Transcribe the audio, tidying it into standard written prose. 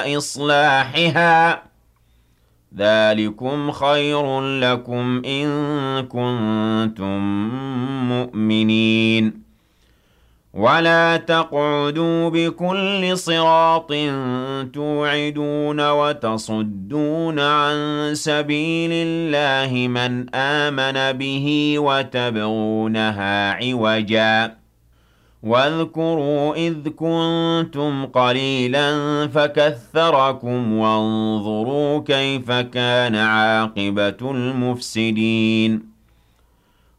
إصلاحها ذلكم خير لكم إن كنتم مؤمنين ولا تقعدوا بكل صراط توعدون وتصدون عن سبيل الله من آمن به وتبغونها عوجا واذكروا إذ كنتم قليلا فكثركم وانظروا كيف كان عاقبة المفسدين